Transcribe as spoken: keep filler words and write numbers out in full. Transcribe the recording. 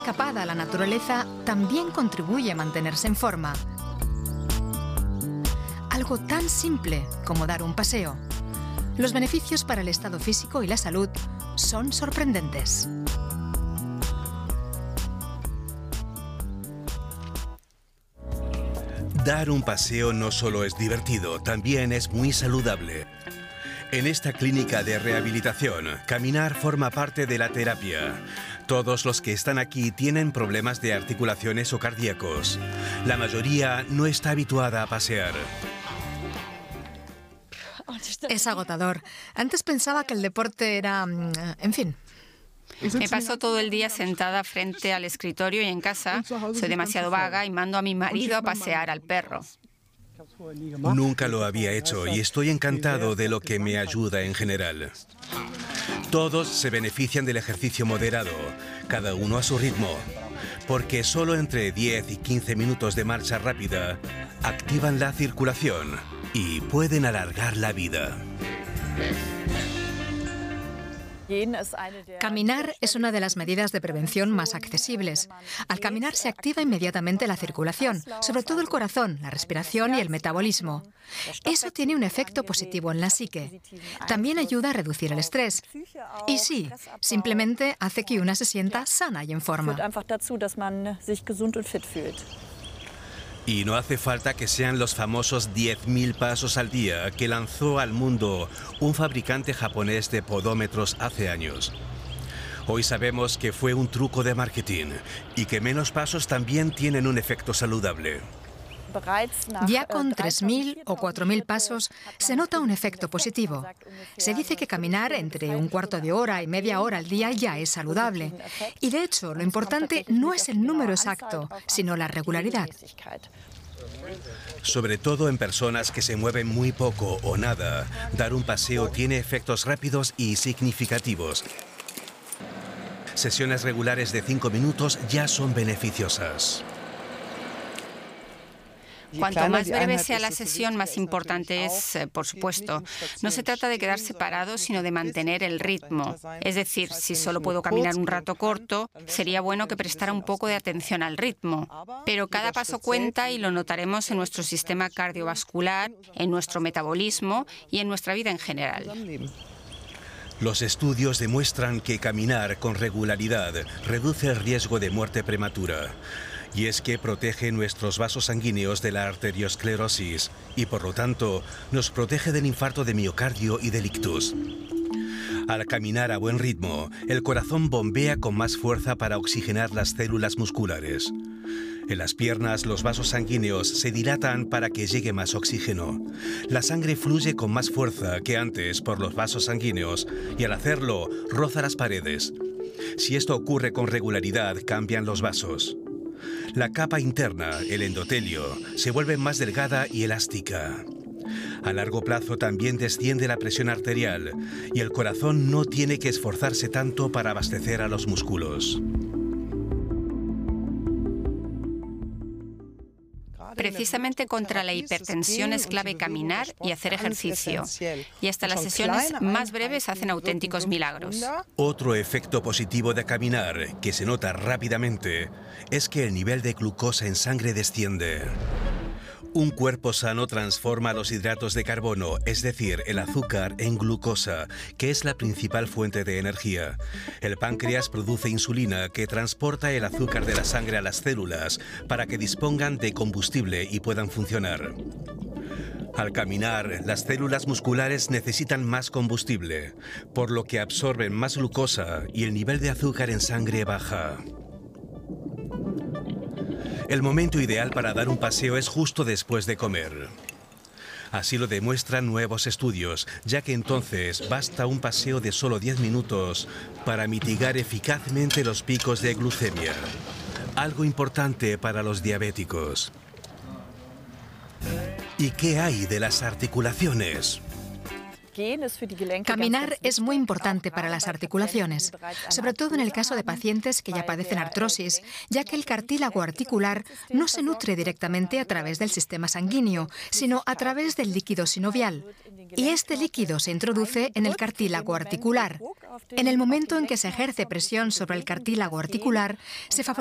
Escapada a la naturaleza también contribuye a mantenerse en forma. Algo tan simple como dar un paseo. Los beneficios para el estado físico y la salud son sorprendentes. Dar un paseo no solo es divertido, también es muy saludable. En esta clínica de rehabilitación, caminar forma parte de la terapia. Todos los que están aquí tienen problemas de articulaciones o cardíacos. La mayoría no está habituada a pasear. Es agotador. Antes pensaba que el deporte era... en fin. Me paso todo el día sentada frente al escritorio y en casa soy demasiado vaga y mando a mi marido a pasear al perro. Nunca lo había hecho y estoy encantado de lo que me ayuda en general. Todos se benefician del ejercicio moderado, cada uno a su ritmo, porque solo entre diez y quince minutos de marcha rápida activan la circulación y pueden alargar la vida. Caminar es una de las medidas de prevención más accesibles. Al caminar se activa inmediatamente la circulación, sobre todo el corazón, la respiración y el metabolismo. Eso tiene un efecto positivo en la psique. También ayuda a reducir el estrés. Y sí, simplemente hace que una se sienta sana y en forma. Y no hace falta que sean los famosos diez mil pasos al día que lanzó al mundo un fabricante japonés de podómetros hace años. Hoy sabemos que fue un truco de marketing y que menos pasos también tienen un efecto saludable. Ya con tres mil o cuatro mil pasos se nota un efecto positivo. Se dice que caminar entre un cuarto de hora y media hora al día ya es saludable. Y de hecho, lo importante no es el número exacto, sino la regularidad. Sobre todo en personas que se mueven muy poco o nada, dar un paseo tiene efectos rápidos y significativos. Sesiones regulares de cinco minutos ya son beneficiosas. Cuanto más breve sea la sesión, más importante es, eh, por supuesto. No se trata de quedarse parado, sino de mantener el ritmo. Es decir, si solo puedo caminar un rato corto, sería bueno que prestara un poco de atención al ritmo. Pero cada paso cuenta y lo notaremos en nuestro sistema cardiovascular, en nuestro metabolismo y en nuestra vida en general. Los estudios demuestran que caminar con regularidad reduce el riesgo de muerte prematura. Y es que protege nuestros vasos sanguíneos de la arteriosclerosis y, por lo tanto, nos protege del infarto de miocardio y del ictus. Al caminar a buen ritmo, el corazón bombea con más fuerza para oxigenar las células musculares. En las piernas, los vasos sanguíneos se dilatan para que llegue más oxígeno. La sangre fluye con más fuerza que antes por los vasos sanguíneos y, al hacerlo, roza las paredes. Si esto ocurre con regularidad, cambian los vasos. La capa interna, el endotelio, se vuelve más delgada y elástica. A largo plazo también desciende la presión arterial y el corazón no tiene que esforzarse tanto para abastecer a los músculos. Precisamente contra la hipertensión es clave caminar y hacer ejercicio. Y hasta las sesiones más breves hacen auténticos milagros. Otro efecto positivo de caminar, que se nota rápidamente, es que el nivel de glucosa en sangre desciende. Un cuerpo sano transforma los hidratos de carbono, es decir, el azúcar, en glucosa, que es la principal fuente de energía. El páncreas produce insulina que transporta el azúcar de la sangre a las células para que dispongan de combustible y puedan funcionar. Al caminar, las células musculares necesitan más combustible, por lo que absorben más glucosa y el nivel de azúcar en sangre baja. El momento ideal para dar un paseo es justo después de comer. Así lo demuestran nuevos estudios, ya que entonces basta un paseo de solo diez minutos para mitigar eficazmente los picos de glucemia, algo importante para los diabéticos. ¿Y qué hay de las articulaciones? Caminar es muy importante para las articulaciones, sobre todo en el caso de pacientes que ya padecen artrosis, ya que el cartílago articular no se nutre directamente a través del sistema sanguíneo, sino a través del líquido sinovial. Y este líquido se introduce en el cartílago articular. En el momento en que se ejerce presión sobre el cartílago articular, se favorece